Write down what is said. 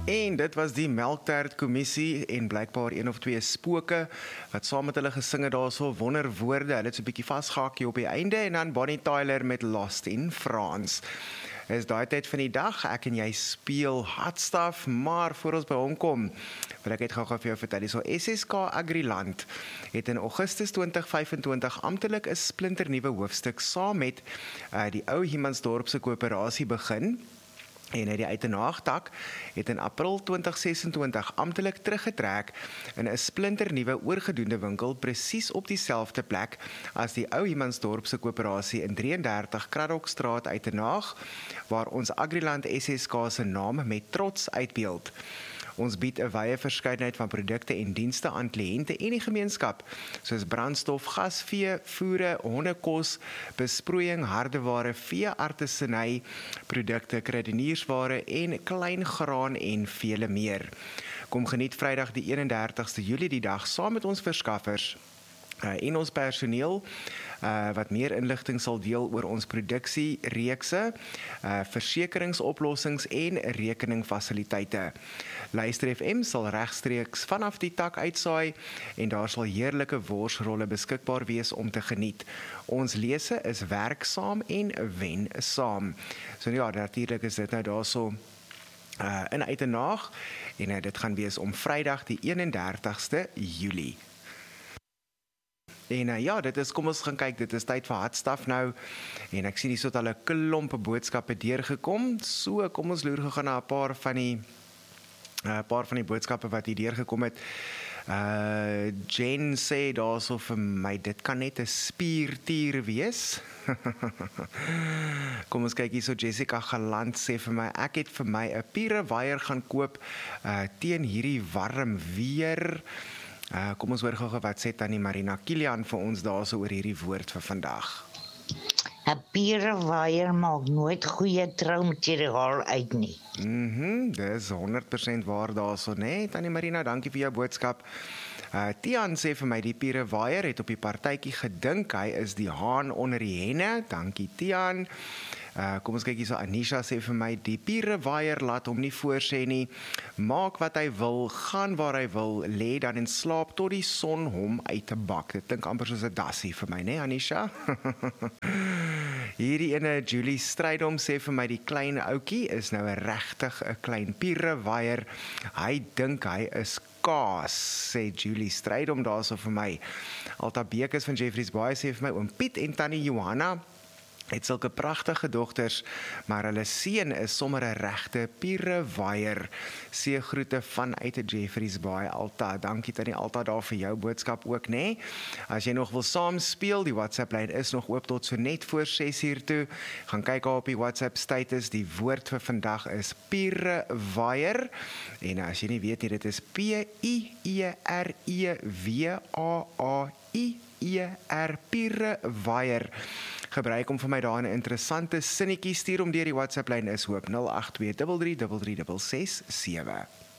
En dit was die Melktaart-kommissie en blykbaar een of twee spooke wat saam met hulle gesing het daarso wonderwoorde. Hulle het so 'n bietjie vasgehaakie op die einde en dan Bonnie Tyler met Lost in France. Is daai tyd van die dag, ek en jy speel hot stuff, maar voor ons by hom kom, wil ek net gou vir jou vertel, so SSK Agriland het in Augustus 2025 amptelik 'n splinternuwe hoofstuk saam met die ou Humansdorpse koöperasie begin. En die Uitenaagtak het in April 2026 amptelik teruggetrek in 'n splinternuwe oorgedoende winkel presies op dieselfde plek as die ou Humansdorpse koöperasie in 33 Kraddockstraat Uitenaag, waar ons Agriland SSK se naam met trots uitbeeld. Ons bied 'n wye verskeidenheid van produkte en dienste aan kliënte en die gemeenskap, soos brandstof, gas, vee, voere, hondekos, besproeiing, hardeware, veeartesany, produkte, kruideniersware en klein graan en vele meer. Kom geniet Vrydag die 31ste Julie die dag saam met ons verskaffers en ons personeel wat meer inligting sal deel oor ons produksiereekse, versekeringsoplossings en rekeningfasiliteite. Luister FM sal regstreeks vanaf die tak uitsaai en daar sal heerlike worsrolle beskikbaar wees om te geniet. Ons lese is werksaam en wen saam. So ja, natuurlik is dit nou daarso in Uitenaag en dit gaan wees om Vrydag die 31ste Julie. En ja, dit is, kom ons gaan kyk, dit is tyd vir hot stuff nou, en ek sien hier so het al 'n klompe boodskappe deurgekom, so kom ons loer gegaan na 'n paar van die boodskappe wat hier deurgekom het. Jen sê daarso vir my, dit kan net 'n spiertier wees. Kom ons kyk hier so, Jessica Galant sê vir my, ek het vir my 'n pierewaier gaan koop teen hierdie warm weer. Kom ons hoor gou wat sê Tannie Marina Kilian vir ons daarso oor hierdie woord vir vandag. 'n pierewaier maak nooit goeie troumateriaal uit nie. Dis 100% waar daarso, né? Tannie Marina, dankie vir jou boodskap. Tian sê vir my, die pierewaier het op die partytjie gedink, hy is die haan onder die henne. Dankie Tian. Kom ons kyk hier so, Anisha sê vir my, die pierewaier laat hom nie voorsê nie, maak wat hy wil, gaan waar hy wil, lê dan en slaap tot die son hom uit te bak. Dit klink amper soos 'n dassie vir my, né Anisha? Hierdie ene, Julie Strydom sê vir my, die klein ouetjie is nou regtig 'n klein pierewaier, hy dink hy is kaas, sê Julie Strydom daarso vir my. Alta Bekes van Jeffreys Bay sê vir my, oom Piet en Tannie Johanna het sulke pragtige dogters, maar hulle seun is sommer 'n regte pierewaier. Sê groete vanuit Jeffreys Bay, Alta. Dankie Tannie Alta daar vir jou boodskap ook, né? As jy nog wil saam speel, die WhatsApp lyn is nog oop tot so net voor 6:00 toe. Gaan kyk op die WhatsApp status, die woord vir vandag is pierewaier. En as jy nie weet nie, dit is P-I-E-R-E-W-A-A-I-E-R, pierewaier. Gebruik om vir my daar 'n interessante sinnetjie, stuur om deur die WhatsApp lyn is hoop 082 33 667.